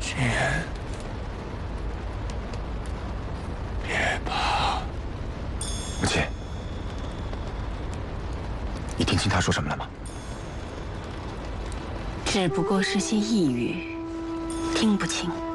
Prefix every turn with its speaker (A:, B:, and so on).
A: 君言，别怕。
B: 母亲，你听清他说什么了吗？
C: 只不过是些呓语，听不清。